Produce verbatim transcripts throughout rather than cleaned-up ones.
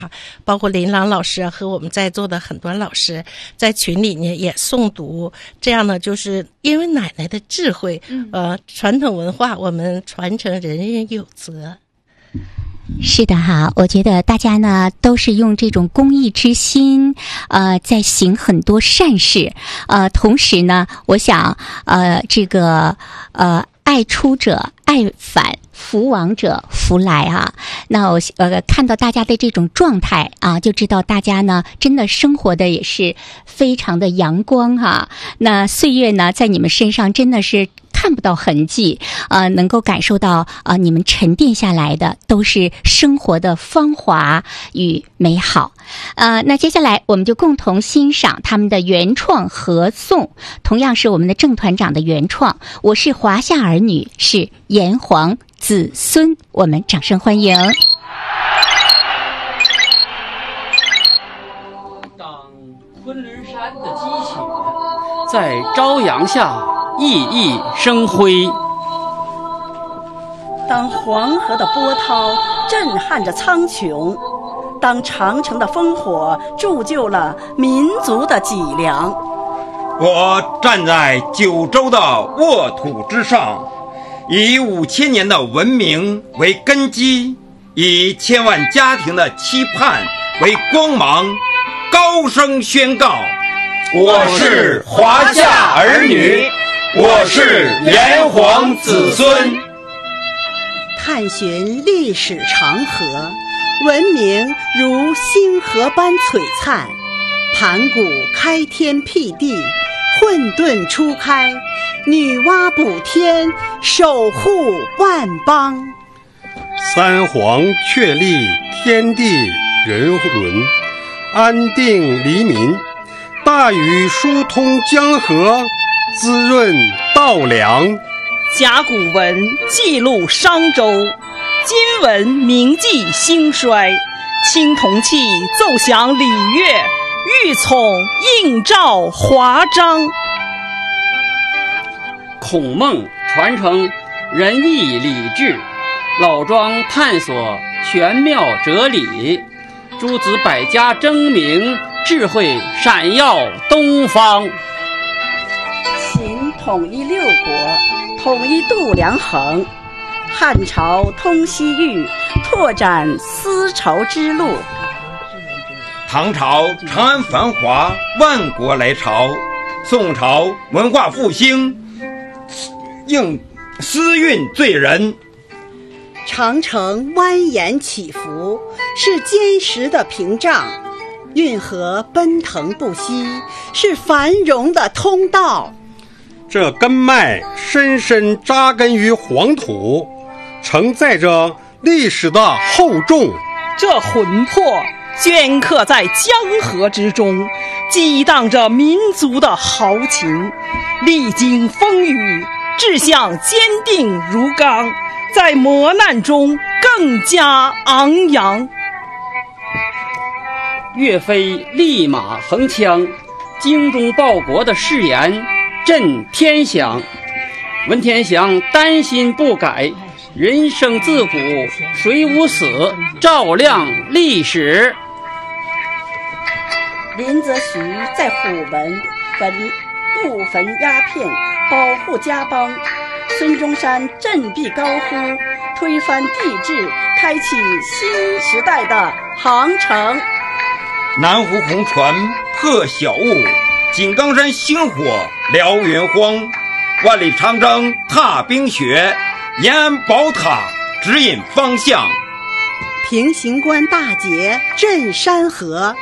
包括林朗老师和我们在座的很多老师在群里呢也诵读，这样呢就是因为奶奶的智慧，呃，传统文化我们传承人人有责。 是的哈，我觉得大家呢都是用这种公益之心，呃，在行很多善事，呃，同时呢，我想，呃，这个呃，爱出者爱返，福往者福来啊。那我呃看到大家的这种状态啊，就知道大家呢真的生活的也是非常的阳光哈、啊。那岁月呢，在你们身上真的是看不到痕迹，呃，能够感受到呃你们沉淀下来的都是生活的芳华与美好。呃，那接下来我们就共同欣赏他们的原创合诵，同样是我们的郑团长的原创。我是华夏儿女，是炎黄子孙，我们掌声欢迎。 当昆仑山的激情在朝阳下熠熠生辉， 当黄河的波涛震撼着苍穹，当长城的烽火铸就了民族的脊梁， 我站在九州的沃土之上，以五千年的文明为根基，以千万家庭的期盼为光芒，高声宣告：我是华夏儿女，我是炎黄子孙。 探寻历史长河，文明如星河般璀璨，盘古开天辟地，混沌初开，女娲补天，守护万邦。 三皇确立天地人伦，安定黎民，大禹疏通江河，滋润稻粮。 甲骨文记录商周，金文铭记兴衰，青铜器奏响礼乐，玉琮映照华章。 孔孟传承仁义礼智，老庄探索玄妙哲理，诸子百家争鸣，智慧闪耀东方。 秦统一六国，统一度量衡，汉朝通西域，拓展丝绸之路。 唐朝长安繁华，万国来朝；宋朝文化复兴，应思韵醉人。 长城蜿蜒起伏，是坚实的屏障；运河奔腾不息，是繁荣的通道。 这根脉深深扎根于黄土，承载着历史的厚重。 这魂魄镌刻在江河之中，激荡着民族的豪情。历经风雨，志向坚定如钢，在磨难中更加昂扬。 岳飞立马横枪，精忠报国的誓言震天响。文天祥丹心不改，人生自古谁无死，照亮历史。 林则徐在虎门焚木焚鸦片，保护家邦；孙中山振臂高呼，推翻帝制，开启新时代的航程。 南湖红船破晓雾，井冈山星火燎原荒。万里长征踏冰雪，延安宝塔指引方向。 平型关大捷震山河，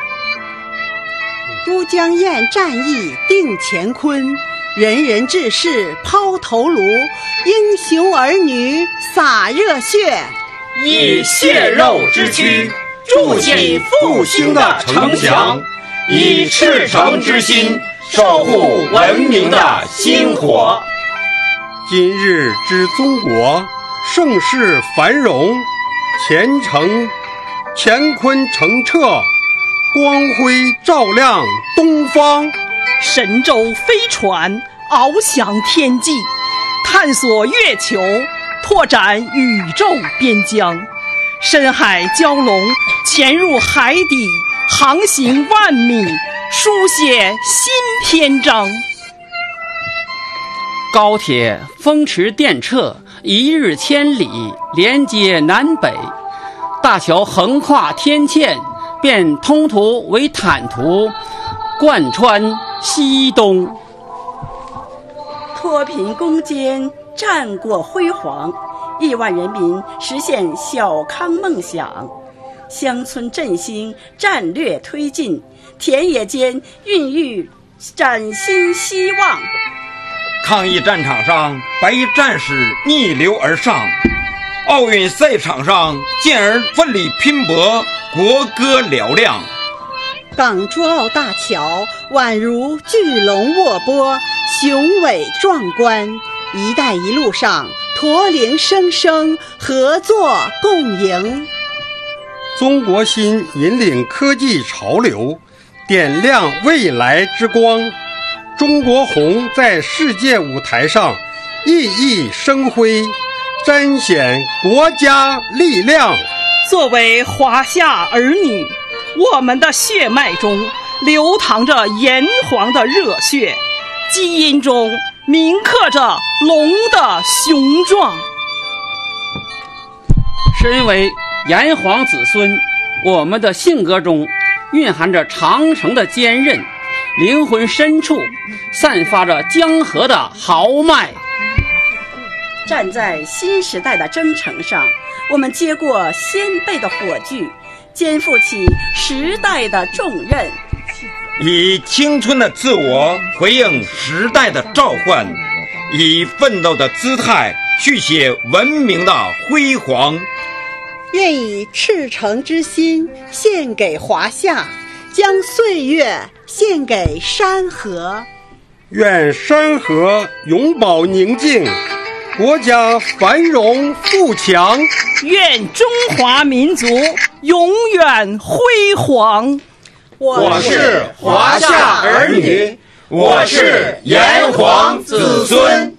都江堰战役定乾坤。人人志士抛头颅，英雄儿女洒热血， 以血肉之躯筑起复兴的城墙，以赤诚之心守护文明的薪火。 今日之中国，盛世繁荣，前程乾坤澄澈，光辉照亮东方。 神舟飞船翱翔天际，探索月球，拓展宇宙边疆。 深海蛟龙潜入海底，航行万米，书写新篇章。 高铁风驰电掣，一日千里，连接南北。大桥横跨天堑，变通途为坦途，贯穿西东。 脱贫攻坚，战果辉煌，亿万人民实现小康梦想，乡村振兴战略推进，田野间孕育崭新希望。 抗疫战场上，白衣战士逆流而上；奥运赛场上，健儿奋力拼搏，国歌嘹亮。 港珠澳大桥宛如巨龙卧波，雄伟壮观。一带一路上，驼铃声声，合作共赢。 中国心引领科技潮流，点亮未来之光。中国红在世界舞台上熠熠生辉，彰显国家力量。 作为华夏儿女，我们的血脉中流淌着炎黄的热血，基因中铭刻着龙的雄壮。 身为炎黄子孙，我们的性格中蕴含着长城的坚韧，灵魂深处散发着江河的豪迈。 站在新时代的征程上，我们接过先辈的火炬，肩负起时代的重任， 以青春的自我回应时代的召唤，以奋斗的姿态续写文明的辉煌。 愿以赤诚之心献给华夏，将岁月献给山河。 愿山河永葆宁静，国家繁荣富强。 愿中华民族永远辉煌。 我是华夏儿女，我是炎黄子孙。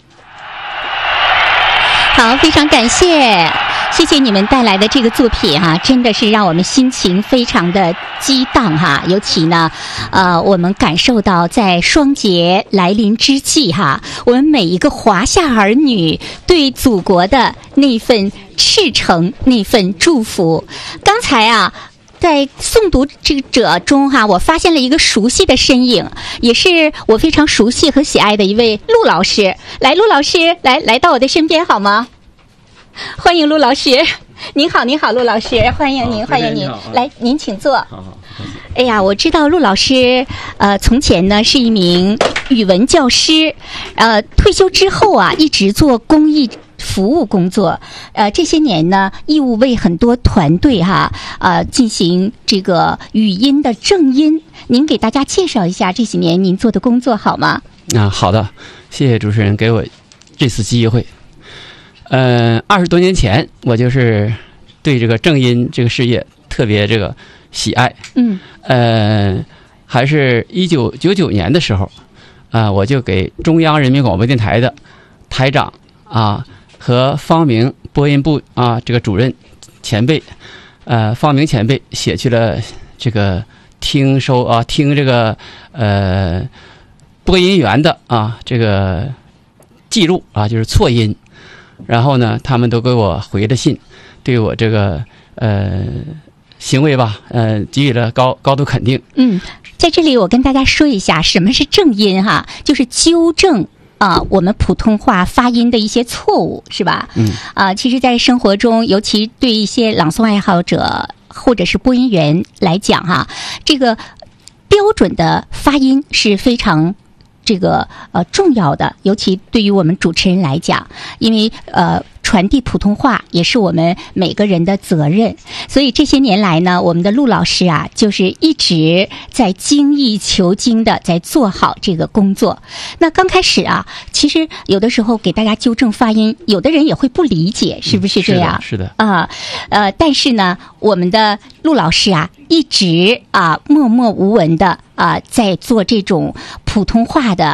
好，非常感谢。谢谢你们带来的这个作品哈、啊，真的是让我们心情非常的激荡哈。尤其呢，呃，我们感受到在双节来临之际哈，我们每一个华夏儿女对祖国的那份赤诚、那份祝福。刚才啊，在诵读这个者中哈、啊，我发现了一个熟悉的身影，也是我非常熟悉和喜爱的一位陆老师。来，陆老师，来来到我的身边好吗？欢迎陆老师。您好，您好，陆老师，欢迎您，欢迎您。来，您请坐。 好好。 哎呀，我知道陆老师，呃，从前呢是一名语文教师，呃，退休之后啊，一直做公益服务工作。呃，这些年呢，义务为很多团队哈，呃，进行这个语音的正音。您给大家介绍一下这几年您做的工作好吗？ 啊，好的，谢谢主持人给我这次机会。呃，二十多年前，我就是对这个正音这个事业特别这个喜爱。 嗯。 呃，还是一九九九年的时候，啊、呃，我就给中央人民广播电台的台长啊和方明播音部啊这个主任前辈，呃，方明前辈写去了这个听收啊听这个呃播音员的啊这个记录啊，就是错音。然后呢，他们都给我回了信，对我这个呃行为吧，呃给予了高高度肯定。 嗯，在这里我跟大家说一下，什么是正音哈，就是纠正啊、呃、我们普通话发音的一些错误，是吧？ 嗯。 啊、呃，其实，在生活中，尤其对一些朗诵爱好者或者是播音员来讲哈，这个标准的发音是非常。这个呃重要的，尤其对于我们主持人来讲，因为呃传递普通话也是我们每个人的责任，所以这些年来呢，我们的陆老师啊，就是一直在精益求精的在做好这个工作。那刚开始啊，其实有的时候给大家纠正发音，有的人也会不理解，是不是这样？ 嗯、是的， 啊，呃，但是呢，我们的陆老师啊，一直啊默默无闻的啊在做这种普通话的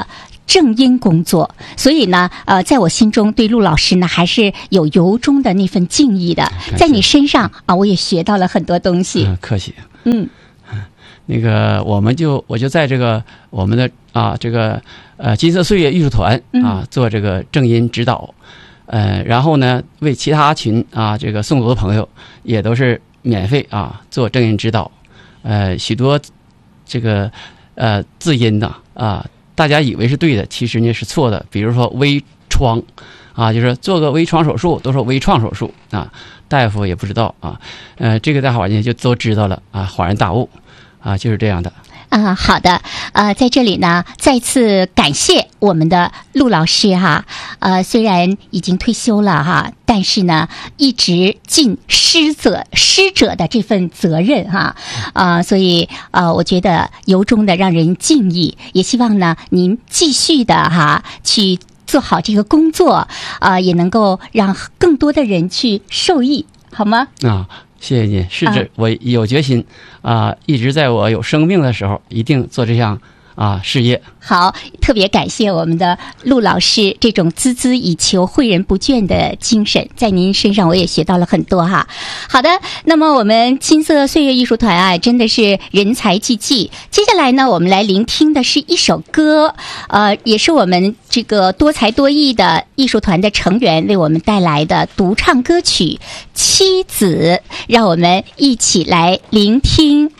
正音工作，所以呢，呃，在我心中对陆老师呢还是有由衷的那份敬意的。在你身上啊，我也学到了很多东西。 嗯，客气。 嗯， 那个我们就我就在这个我们的啊这个呃金色岁月艺术团啊做这个正音指导，呃，然后呢为其他群啊这个诵读的朋友也都是免费啊做正音指导，呃，许多这个呃字音呢啊。大家以为是对的，其实呢是错的。比如说微创啊，就是做个微创手术都说微创手术啊，大夫也不知道啊，呃，这个大伙儿呢就都知道了啊，恍然大悟啊，就是这样的。 啊，好的，呃，在这里呢，再次感谢我们的陆老师哈，呃，虽然已经退休了哈，但是呢，一直尽师者师者的这份责任哈，啊、呃，所以呃，我觉得由衷的让人敬意，也希望呢您继续的哈去做好这个工作，啊、呃，也能够让更多的人去受益，好吗？ 啊。谢谢您，是这、啊、我有决心啊、呃，一直在我有生命的时候，一定做这项啊事业。 好，特别感谢我们的陆老师这种孜孜以求、诲人不倦的精神，在您身上我也学到了很多哈。好的，那么我们金色岁月艺术团啊，真的是人才济济。接下来呢，我们来聆听的是一首歌，呃，也是我们这个多才多艺的艺术团的成员为我们带来的独唱歌曲《妻子》，让我们一起来聆听。